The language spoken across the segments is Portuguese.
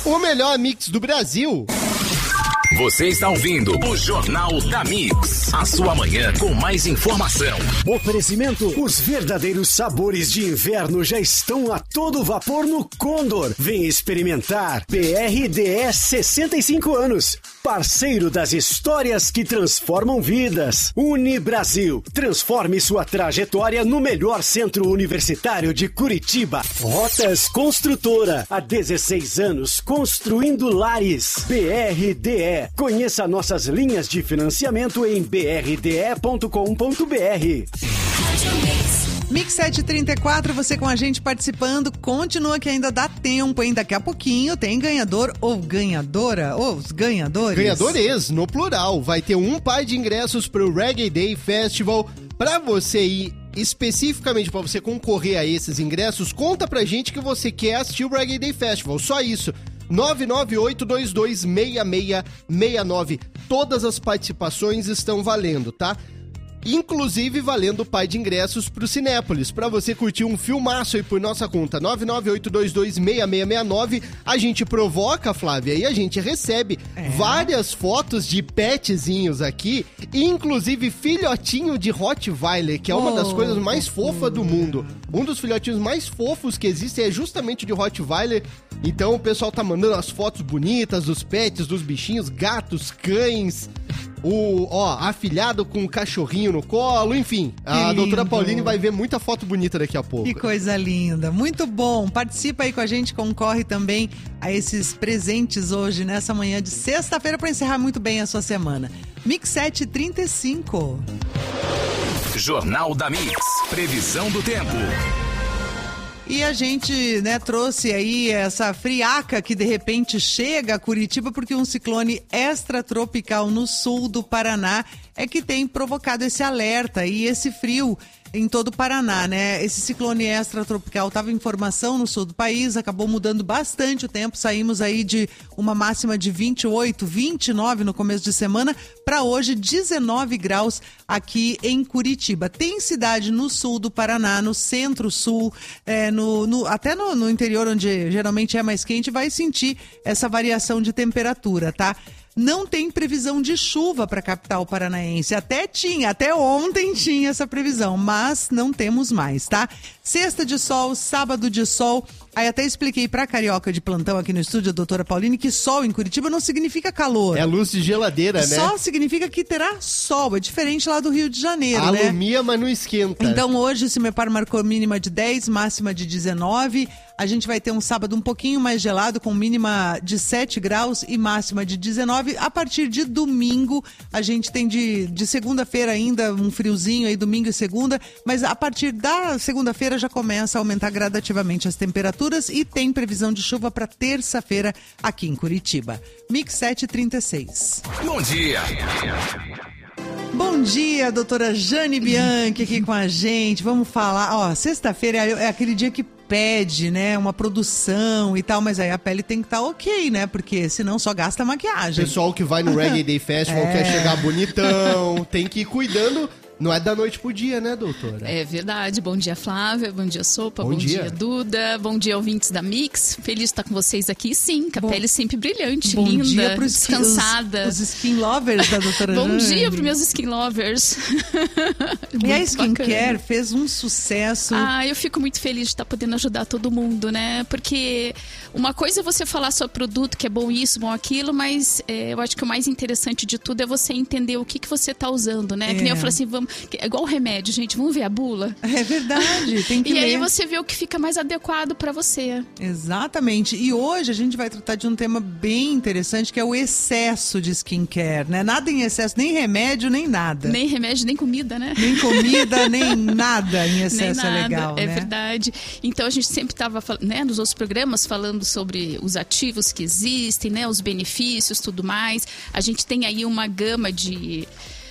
O melhor mix do Brasil. Você está ouvindo o Jornal da Mix. A sua manhã com mais informação. Oferecimento: os verdadeiros sabores de inverno já estão a todo vapor no Condor. Vem experimentar. BRDE 65 anos. Parceiro das histórias que transformam vidas. Unibrasil. Transforme sua trajetória no melhor centro universitário de Curitiba. Rotas Construtora. Há 16 anos construindo lares. BRDE. Conheça nossas linhas de financiamento em brde.com.br. Mix 734, você com a gente participando. Continua que ainda dá tempo, hein? Daqui a pouquinho tem ganhador ou ganhadora, ou os ganhadores. Ganhadores, no plural. Vai ter um par de ingressos para o Reggae Day Festival. Para você ir especificamente, para você concorrer a esses ingressos, conta pra gente que você quer assistir o Reggae Day Festival. Só isso. 998226669. Todas as participações estão valendo, tá? Inclusive valendo o par de ingressos pro Cinépolis, pra você curtir um filmaço aí por nossa conta. 998226669. A gente provoca, Flávia, e a gente recebe várias fotos de petzinhos aqui, inclusive filhotinho de Rottweiler, que é uma das coisas mais fofas do mundo. Um dos filhotinhos mais fofos que existem é justamente de Rottweiler. Então o pessoal tá mandando as fotos bonitas dos pets, dos bichinhos, gatos, cães, afilhado com um cachorrinho no colo, enfim. A doutora Pauline vai ver muita foto bonita daqui a pouco. Que coisa linda, muito bom. Participa aí com a gente, concorre também a esses presentes hoje, nessa manhã de sexta-feira, para encerrar muito bem a sua semana. Mix 735. Jornal da Mix. Previsão do tempo. E a gente, trouxe aí essa friaca que de repente chega a Curitiba porque um ciclone extratropical no sul do Paraná é que tem provocado esse alerta e esse frio em todo o Paraná, né? Esse ciclone extratropical estava em formação no sul do país, acabou mudando bastante o tempo, saímos aí de uma máxima de 28, 29 no começo de semana para hoje 19 graus aqui em Curitiba. Tem cidade no sul do Paraná, no centro-sul, até no interior onde geralmente é mais quente, vai sentir essa variação de temperatura, tá? Não tem previsão de chuva para a capital paranaense. Até ontem tinha essa previsão, mas não temos mais, tá? Sexta de sol, sábado de sol. Aí até expliquei pra carioca de plantão aqui no estúdio, a doutora Pauline, que sol em Curitiba não significa calor. É luz de geladeira, né? Só significa que terá sol. É diferente lá do Rio de Janeiro, né? Alumia, mas não esquenta. Então hoje o Cimepar marcou mínima de 10, máxima de 19. A gente vai ter um sábado um pouquinho mais gelado, com mínima de 7 graus e máxima de 19. A partir de domingo, a gente tem de segunda-feira ainda um friozinho aí, domingo e segunda. Mas a partir da segunda-feira já começa a aumentar gradativamente as temperaturas e tem previsão de chuva para terça-feira aqui em Curitiba. Mix 736. Bom dia. Bom dia, doutora Jane Bianchi aqui com a gente. Vamos falar, sexta-feira é aquele dia que pede, né, uma produção e tal, mas aí a pele tem que estar ok, né, porque senão só gasta maquiagem. Pessoal que vai no Reggae Day Festival quer chegar bonitão, tem que ir cuidando. Não é da noite pro dia, né, doutora? É verdade. Bom dia, Flávia. Bom dia, Sopa. Bom dia, Duda. Bom dia, ouvintes da Mix. Feliz de estar com vocês aqui. Sim, com a pele sempre brilhante, bom linda, dia pros descansada. Os skin lovers da doutora Bom Jane. dia pros meus skin lovers. E a skincare fez um sucesso. Eu fico muito feliz de estar podendo ajudar todo mundo, né? Porque uma coisa é você falar sobre produto, que é bom isso, bom aquilo, mas eu acho que o mais interessante de tudo é você entender o que você tá usando, né? Que nem eu falo assim, é igual remédio, gente, vamos ver a bula? É verdade, tem que E ler. aí você vê o que fica mais adequado pra você. Exatamente, e hoje a gente vai tratar de um tema bem interessante, que é o excesso de skincare, né? Nada em excesso, nem remédio, nem nada. Nem remédio, nem comida, né? Nem comida, nem nada em excesso nem nada, é legal, né? É verdade. Então a gente sempre estava, né, nos outros programas falando sobre os ativos que existem, né, os benefícios, tudo mais. A gente tem aí uma gama de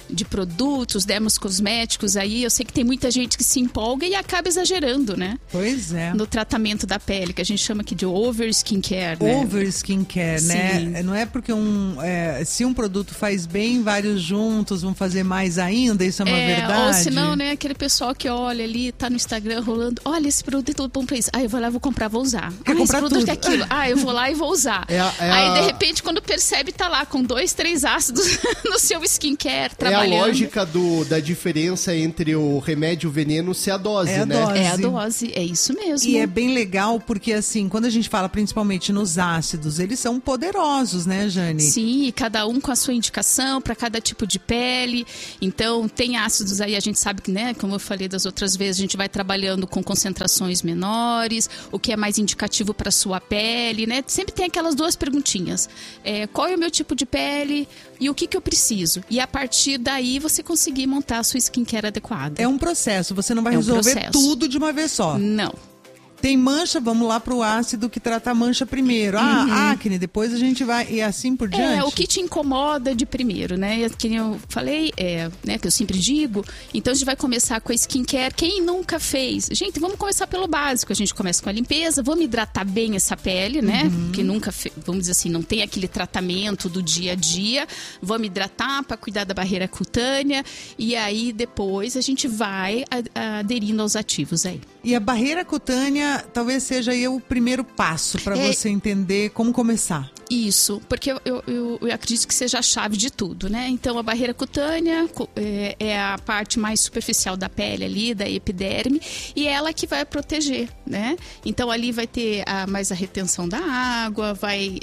de produtos, dermocosméticos aí, eu sei que tem muita gente que se empolga e acaba exagerando, né? Pois é. No tratamento da pele, que a gente chama aqui de over skincare, né? Over skincare, né? Não é porque se um produto faz bem, vários juntos vão fazer mais ainda, isso é uma verdade? Ou se não, né, aquele pessoal que olha ali, tá no Instagram rolando, olha, esse produto é tudo bom pra isso. Eu vou lá, vou comprar, vou usar. Quer comprar esse produto tudo. é aquilo. Eu vou lá e vou usar. Aí, de repente, quando percebe, tá lá com 2, 3 ácidos no seu skincare, trabalhando. É a lógica da diferença entre o remédio e o veneno ser a dose, né? É a dose, é isso mesmo. E é bem legal porque, assim, quando a gente fala principalmente nos ácidos, eles são poderosos, né, Jane? Sim, e cada um com a sua indicação para cada tipo de pele. Então, tem ácidos aí, a gente sabe que, né, como eu falei das outras vezes, a gente vai trabalhando com concentrações menores, o que é mais indicativo para sua pele, né? Sempre tem aquelas 2 perguntinhas. Qual é o meu tipo de pele e o que eu preciso? E a partir daí você conseguir montar a sua skincare adequada. É um processo, você não vai resolver tudo de uma vez só. Não. Tem mancha, vamos lá pro ácido que trata a mancha primeiro. Acne, depois a gente vai... E assim por diante. O que te incomoda de primeiro, né? Que eu falei, né, que eu sempre digo. Então a gente vai começar com a skincare. Quem nunca fez? Gente, vamos começar pelo básico. A gente começa com a limpeza, vamos hidratar bem essa pele, né? Que nunca, vamos dizer assim, não tem aquele tratamento do dia a dia. Vamos hidratar para cuidar da barreira cutânea. E aí depois a gente vai aderindo aos ativos aí. E a barreira cutânea talvez seja aí o primeiro passo para você entender como começar. Isso, porque eu acredito que seja a chave de tudo, né? Então, a barreira cutânea é a parte mais superficial da pele ali, da epiderme, e ela que vai proteger, né? Então, ali vai ter mais a retenção da água, vai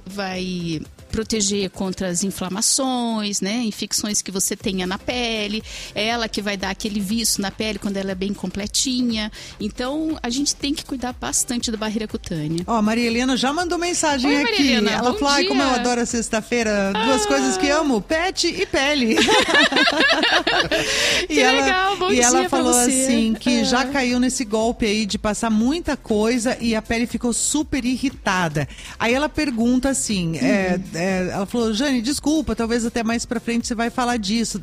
proteger contra as inflamações, né? Infecções que você tenha na pele, é ela que vai dar aquele viço na pele quando ela é bem completinha. Então, a gente tem que cuidar bastante da barreira cutânea. A Maria Helena já mandou mensagem aqui. Maria Helena, ela falou, ai, como eu adoro a sexta-feira, 2 coisas que amo, pet e pele. Legal, bom dia. E ela falou pra você. assim, que já caiu nesse golpe aí de passar muita coisa e a pele ficou super irritada. Aí ela pergunta assim, ela falou, Jane, desculpa, talvez até mais pra frente você vai falar disso,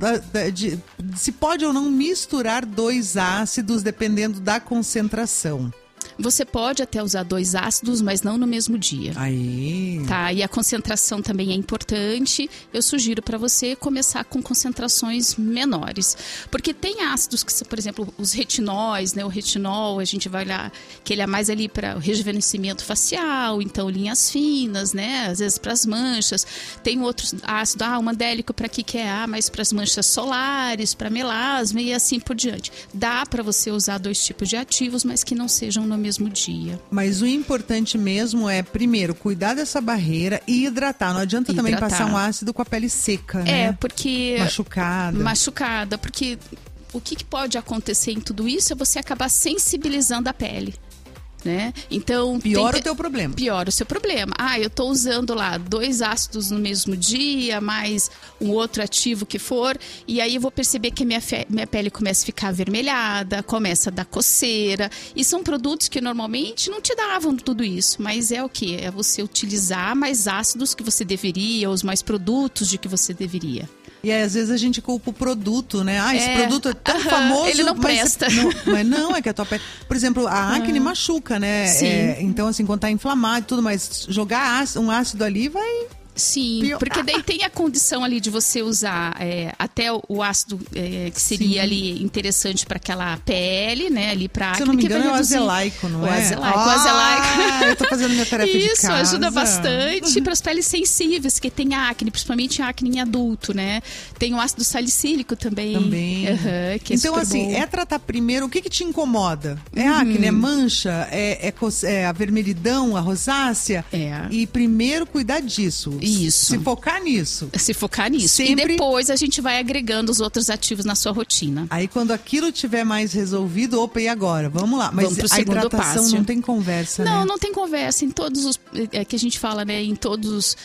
se pode ou não misturar 2 ácidos dependendo da concentração. Você pode até usar 2 ácidos, mas não no mesmo dia. Aí. Tá, e a concentração também é importante. Eu sugiro para você começar com concentrações menores. Porque tem ácidos que, por exemplo, os retinóis, né? O retinol, a gente vai olhar que ele é mais ali para o rejuvenescimento facial, então linhas finas, né? Às vezes para as manchas. Tem outros ácidos, o mandélico para que é mais para as manchas solares, para melasma e assim por diante. Dá para você usar 2 tipos de ativos, mas que não sejam no mesmo dia. Mas o importante mesmo é, primeiro, cuidar dessa barreira e hidratar. Não adianta também passar um ácido com a pele seca, né? Porque... Machucada, porque o que pode acontecer em tudo isso é você acabar sensibilizando a pele. Né? Então, piora o teu problema. Piora o seu problema. Eu tô usando lá 2 ácidos no mesmo dia, mais um outro ativo que for, e aí eu vou perceber que minha pele começa a ficar avermelhada, começa a dar coceira, e são produtos que normalmente não te davam tudo isso, mas é o que? É você utilizar mais ácidos que você deveria, ou os mais produtos de que você deveria. E aí, às vezes a gente culpa o produto, né? Esse produto é tão famoso. Ele não presta. Mas não, é que a tua pele... Por exemplo, a acne machuca, né? Sim. Então, assim, quando tá inflamado e tudo, mas jogar um ácido ali vai... Sim, porque daí tem a condição ali de você usar até o ácido que seria ali interessante para aquela pele, né? Ali para acne. Se eu não me engano, é o azelaico, não é? O azelaico. Eu tô fazendo minha tarefa de casa. Isso ajuda bastante para as peles sensíveis, que tem acne, principalmente acne em adulto, né? Tem o ácido salicílico também. Que então, assim, bom. tratar primeiro o que te incomoda. É acne, é mancha, é a vermelhidão, a rosácea. E primeiro cuidar disso. Isso. Se focar nisso. Sempre... E depois a gente vai agregando os outros ativos na sua rotina. Aí quando aquilo tiver mais resolvido, opa, e agora? Vamos lá. Mas vamos a hidratação não tem conversa, não, né? Não tem conversa. Em todos os... que a gente fala, né? Em todos...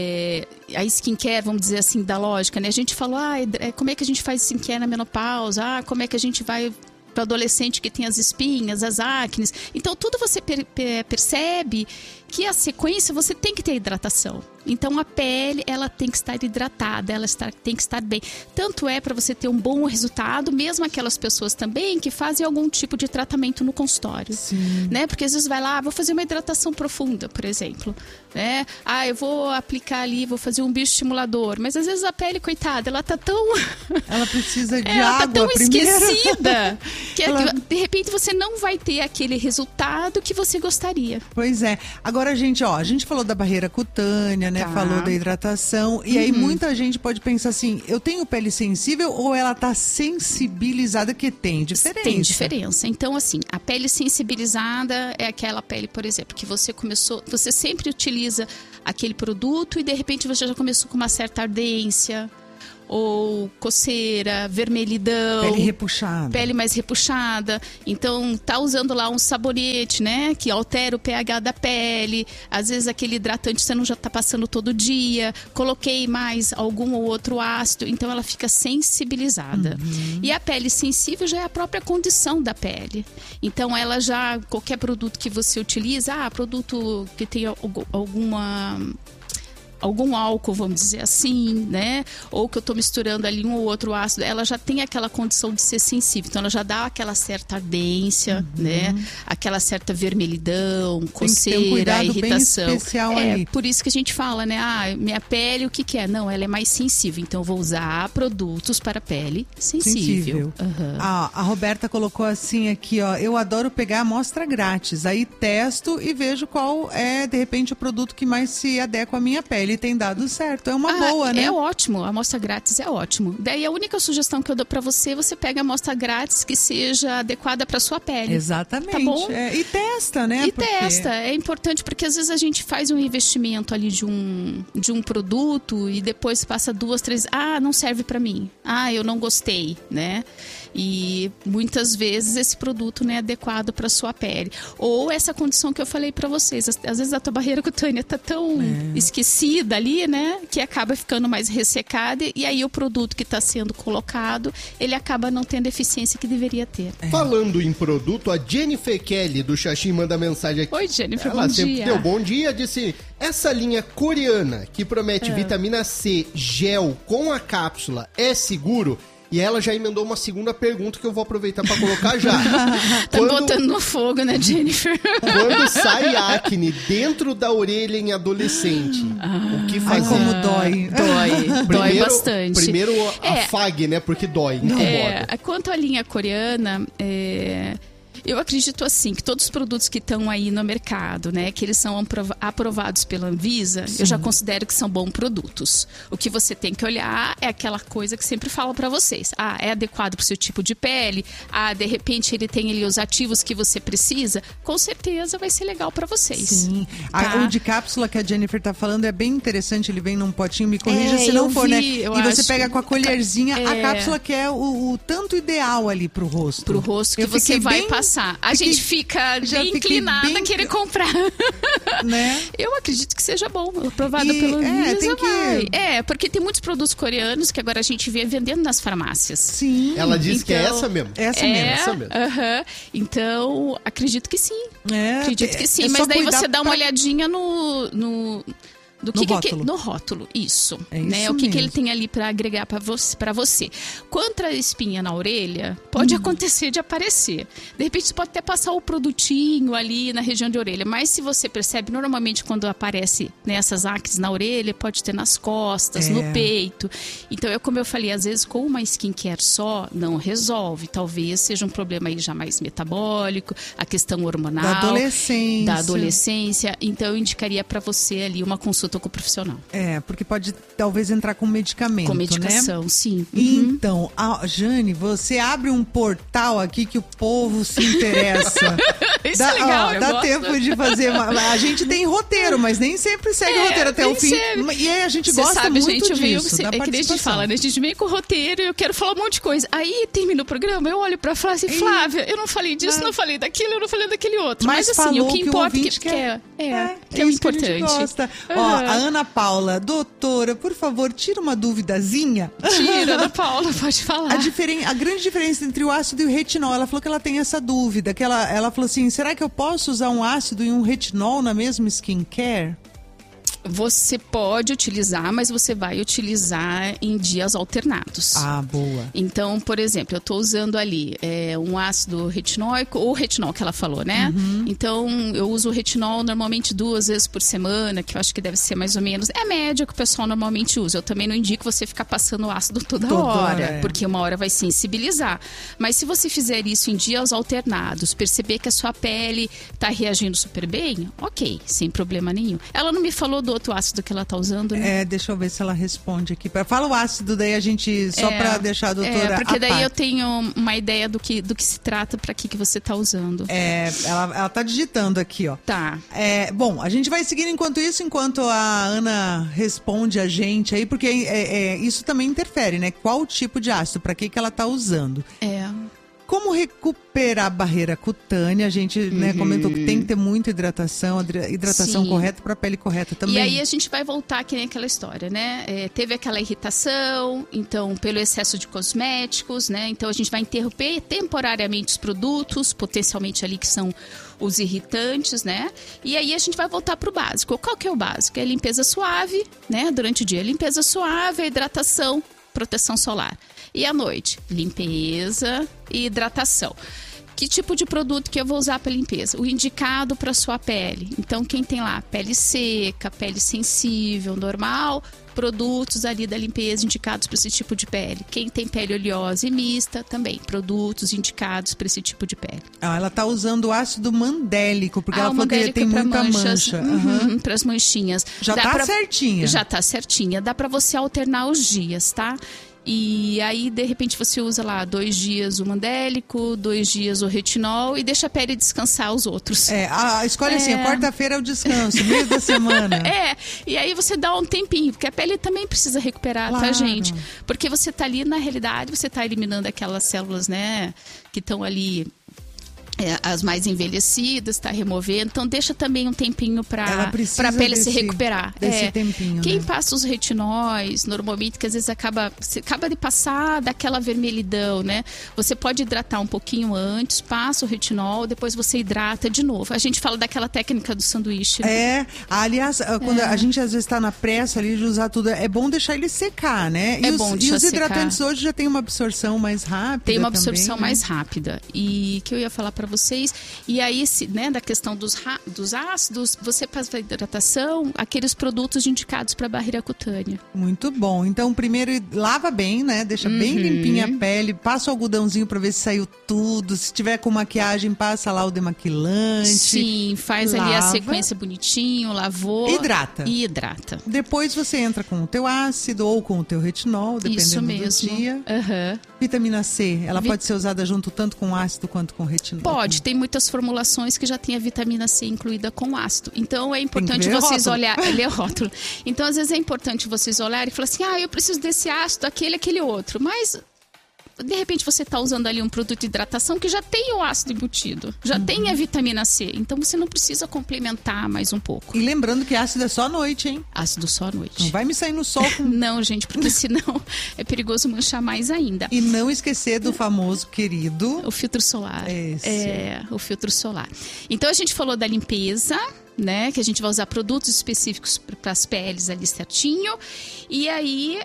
a skincare, vamos dizer assim, da lógica, né? A gente falou, como é que a gente faz skincare na menopausa? Como é que a gente vai... para o adolescente que tem as espinhas, as acnes. Então, tudo você percebe que a sequência você tem que ter hidratação. Então a pele, ela tem que estar hidratada, tem que estar bem. Tanto é para você ter um bom resultado, mesmo aquelas pessoas também que fazem algum tipo de tratamento no consultório. Sim. Né? Porque às vezes vai lá, vou fazer uma hidratação profunda, por exemplo. Né? Eu vou aplicar ali, vou fazer um bioestimulador. Mas às vezes a pele, coitada, ela tá tão... Ela precisa de ela água tá tão primeiro. esquecida que de repente você não vai ter aquele resultado que você gostaria. Pois é. Agora, gente, a gente falou da barreira cutânea, né? Tá. Falou da hidratação. E aí muita gente pode pensar assim, eu tenho pele sensível ou ela tá sensibilizada? Que tem diferença? Tem diferença. Então, assim, a pele sensibilizada é aquela pele, por exemplo, que você sempre utiliza aquele produto e de repente você já começou com uma certa ardência, ou coceira, vermelhidão. Pele repuxada. Pele mais repuxada. Então, tá usando lá um sabonete, né? Que altera o pH da pele. Às vezes aquele hidratante você não já tá passando todo dia. Coloquei mais algum ou outro ácido. Então, ela fica sensibilizada. E a pele sensível já é a própria condição da pele. Então, ela já... Qualquer produto que você utiliza... produto que tem algum álcool, vamos dizer assim, né? Ou que eu tô misturando ali um ou outro ácido, ela já tem aquela condição de ser sensível. Então, ela já dá aquela certa ardência, né? Aquela certa vermelhidão, coceira, tem que ter um cuidado irritação. Bem especial ali. Por isso que a gente fala, né? Minha pele, o que é? Não, ela é mais sensível. Então, eu vou usar produtos para pele sensível. A Roberta colocou assim aqui, ó. Eu adoro pegar a amostra grátis. Aí testo e vejo qual é, de repente, o produto que mais se adequa à minha pele. Ele tem dado certo. É uma boa, né? É ótimo. A amostra grátis é ótimo. Daí a única sugestão que eu dou pra você pega a amostra grátis que seja adequada pra sua pele. Exatamente. Tá bom? E testa, né? E testa. É importante porque às vezes a gente faz um investimento ali de um produto e depois passa 2, 3... não serve pra mim. Eu não gostei, né? E muitas vezes esse produto não é adequado para sua pele. Ou essa condição que eu falei para vocês. Às vezes a tua barreira cutânea tá tão esquecida ali, né? Que acaba ficando mais ressecada. E aí o produto que está sendo colocado, ele acaba não tendo a eficiência que deveria ter. Falando em produto, a Jennifer Kelly do Xaxim manda mensagem aqui. Oi, Jennifer, Ela bom sempre dia. deu bom dia, disse... Essa linha coreana que promete vitamina C gel com a cápsula é seguro? E ela já emendou uma segunda pergunta que eu vou aproveitar para colocar já. Tá botando no fogo, né, Jennifer? Quando sai acne dentro da orelha em adolescente, o que fazer? Como dói. Dói bastante. Primeiro afague, né? Porque dói, incomoda. Quanto à linha coreana, eu acredito assim, que todos os produtos que estão aí no mercado, né, que eles são aprovados pela Anvisa, eu já considero que são bons produtos. O que você tem que olhar é aquela coisa que sempre falo pra vocês. É adequado pro seu tipo de pele? De repente ele tem ali os ativos que você precisa? Com certeza vai ser legal pra vocês. Sim. Tá? O de cápsula que a Jennifer tá falando é bem interessante. Ele vem num potinho, me corrija se não for, né? E você pega com a colherzinha a cápsula que é o tanto ideal ali pro rosto. Pro rosto que você vai passar. A gente fica bem inclinada a querer comprar. Né? Eu acredito que seja bom. Aprovado pela Anvisa, vai. Porque tem muitos produtos coreanos que agora a gente vê vendendo nas farmácias. Sim. Ela diz que é essa mesmo. Essa mesmo. Então, acredito que sim. Acredito que sim. É mas daí você dá uma olhadinha no rótulo. No rótulo, isso. É né? isso O que mesmo. ele tem ali para agregar para você. Quanto à espinha na orelha, pode acontecer de aparecer. De repente, você pode até passar o produtinho ali na região de orelha. Mas se você percebe, normalmente quando aparece essas acnes na orelha, pode ter nas costas, no peito. Então, como eu falei, às vezes com uma skincare só, não resolve. Talvez seja um problema aí já mais metabólico, a questão hormonal. Da adolescência. Então, eu indicaria para você ali uma consulta com o profissional. Porque pode talvez entrar com medicamento, com medicação, né? sim. Então, Jane, você abre um portal aqui que o povo se interessa. Isso é legal, eu dá gosto. tempo de fazer. A gente tem roteiro, mas nem sempre segue o roteiro até o fim. E aí a gente gosta muito disso. É que nem a gente fala, né? A gente vem com o roteiro e eu quero falar um monte de coisa. Aí termina o programa, eu olho pra falar assim, Flávia, eu não falei disso, não falei daquilo, eu não falei daquele outro. Mas assim, o que importa que é o importante. A Ana Paula, doutora, por favor, tira uma duvidazinha. Tira, Ana Paula, pode falar. A grande diferença entre o ácido e o retinol, ela falou que ela tem essa dúvida, que ela falou assim, assim, será que eu posso usar um ácido e um retinol na mesma skincare? Você pode utilizar, mas você vai utilizar em dias alternados. Ah, boa. Então, por exemplo, eu estou usando ali um ácido retinóico, ou retinol que ela falou, né? Então, eu uso o retinol normalmente 2 vezes por semana, que eu acho que deve ser mais ou menos... É a média que o pessoal normalmente usa. Eu também não indico você ficar passando ácido toda hora, porque uma hora vai sensibilizar. Mas se você fizer isso em dias alternados, perceber que a sua pele está reagindo super bem, ok, sem problema nenhum. Ela não me falou do outro ácido que ela tá usando, né? Deixa eu ver se ela responde aqui. Fala o ácido, daí a gente, só pra deixar a doutora... porque daí eu tenho uma ideia do que se trata, pra que você tá usando. Ela tá digitando aqui, ó. Tá. Bom, a gente vai seguindo enquanto a Ana responde a gente aí, porque isso também interfere, né? Qual o tipo de ácido, pra que ela tá usando. Como recuperar a barreira cutânea? A gente comentou que tem que ter muita hidratação correta para a pele correta também. E aí a gente vai voltar que nem aquela história, né? Teve aquela irritação, então pelo excesso de cosméticos, né? Então a gente vai interromper temporariamente os produtos, potencialmente ali que são os irritantes, né? E aí a gente vai voltar para o básico. Qual que é o básico? É a limpeza suave, né? Durante o dia, limpeza suave, a hidratação, proteção solar. E à noite, limpeza e hidratação. Que tipo de produto que eu vou usar para limpeza? O indicado para sua pele. Então, quem tem lá pele seca, pele sensível, normal, produtos ali da limpeza indicados para esse tipo de pele. Quem tem pele oleosa e mista, também, produtos indicados para esse tipo de pele. Ela tá usando o ácido mandélico, porque ela falou que ele tem muita mancha. Para as manchinhas. Já tá certinha. Já tá certinha. Dá para você alternar os dias, tá? E aí, de repente, você usa lá 2 dias o mandélico, 2 dias o retinol e deixa a pele descansar os outros. Escolhe assim, a quarta-feira é o descanso, meio da semana. E aí você dá um tempinho, porque a pele também precisa recuperar, tá, gente? Porque você tá ali, na realidade, você tá eliminando aquelas células, né, que estão ali... as mais envelhecidas, está removendo. Então, deixa também um tempinho para a pele se recuperar. Desse tempinho, quem né? passa os retinóis, normalmente, que às vezes acaba de passar daquela vermelhidão, né? Você pode hidratar um pouquinho antes, passa o retinol, depois você hidrata de novo. A gente fala daquela técnica do sanduíche. Né? Aliás, quando a gente às vezes está na pressa ali de usar tudo, é bom deixar ele secar, né? E os hidratantes hoje já tem uma absorção mais rápida. Tem uma absorção também, mais rápida. E que eu ia falar para vocês, e aí, né, da questão dos ácidos, você passa a hidratação, aqueles produtos indicados para barreira cutânea. Muito bom. Então, primeiro lava bem, né? Deixa bem limpinha a pele, passa o algodãozinho para ver se saiu tudo. Se tiver com maquiagem, passa lá o demaquilante. Sim, faz ali a sequência bonitinho, lavou. E hidrata. Depois você entra com o teu ácido ou com o teu retinol, dependendo do dia. Vitamina C, ela pode ser usada junto tanto com ácido quanto com retinol? Pode, tem muitas formulações que já tem a vitamina C incluída com ácido. Então é importante vocês olharem. Ler rótulo. Então, às vezes é importante vocês olharem e falar assim: eu preciso desse ácido, aquele outro. Mas de repente você está usando ali um produto de hidratação que já tem o ácido embutido, já tem a vitamina C, então você não precisa complementar mais um pouco. E lembrando que ácido é só à noite, hein? Ácido só à noite. Não vai me sair no sol com... Não, gente, porque senão é perigoso manchar mais ainda. E não esquecer do famoso querido... O filtro solar. Esse. O filtro solar. Então a gente falou da limpeza, né, que a gente vai usar produtos específicos para as peles ali certinho. E aí,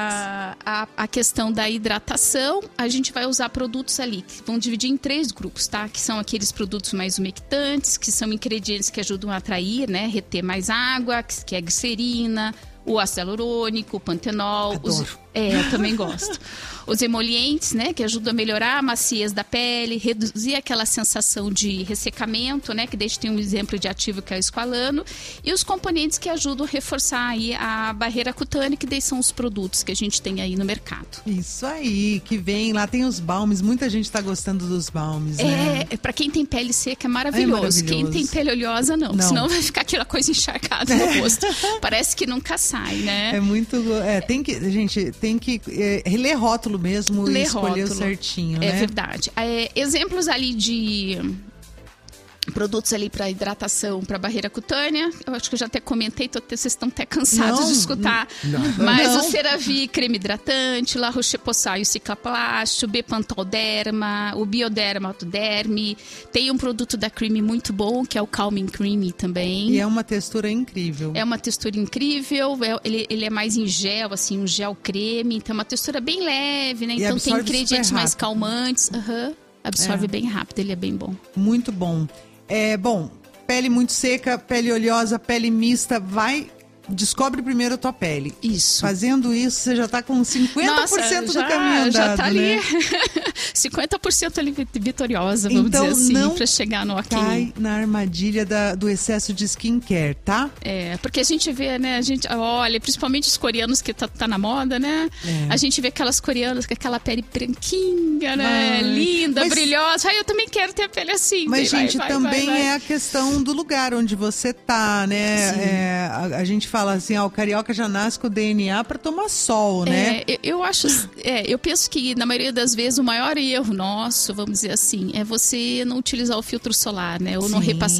a questão da hidratação, a gente vai usar produtos ali, que vão dividir em 3 grupos, tá? Que são aqueles produtos mais umectantes, que são ingredientes que ajudam a atrair, né, reter mais água, que é a glicerina, o ácido hialurônico, o pantenol. Adoro. Eu também gosto. Os emolientes, né, que ajudam a melhorar a maciez da pele, reduzir aquela sensação de ressecamento, né, que daí tem um exemplo de ativo que é o esqualano, e os componentes que ajudam a reforçar aí a barreira cutânea, que daí são os produtos que a gente tem aí no mercado. Isso aí, que vem, lá tem os balmes, muita gente está gostando dos balmes, né? Para quem tem pele seca é maravilhoso. Quem tem pele oleosa não, senão vai ficar aquela coisa encharcada no rosto. Parece que nunca sai, né? É muito... tem que ler rótulo mesmo e escolher o certinho, né? É verdade. Exemplos ali produtos ali para hidratação, para barreira cutânea. Eu acho que eu já até comentei, vocês estão até cansados de escutar. Mas o CeraVe, creme hidratante, La Roche-Posay, o Cicaplast, o Bepantol Derma, o Bioderma Autoderme. Tem um produto da Creamy muito bom, que é o Calming Creamy também. E é uma textura incrível. É uma textura incrível, ele é mais em gel, assim, um gel creme. Então é uma textura bem leve, né? Então tem ingredientes mais calmantes. Absorve bem rápido, ele é bem bom. Muito bom. Bom, pele muito seca, pele oleosa, pele mista, descobre primeiro a tua pele. Isso. Fazendo isso, você já tá com 50% do caminho andado, já tá ali. né? 50% ali vitoriosa, vamos então, dizer assim, pra chegar no ok. Cai na armadilha do excesso de skincare, tá? Porque a gente vê, né, olha, principalmente os coreanos que tá na moda, né? A gente vê aquelas coreanas com aquela pele branquinha, né? Linda, brilhosa. Eu também quero ter a pele assim. Mas, gente, também é a questão do lugar onde você tá, né? A gente fala assim, o carioca já nasce com o DNA para tomar sol, né? Eu penso que na maioria das vezes o maior erro nosso, vamos dizer assim, é você não utilizar o filtro solar, né? Ou não repassar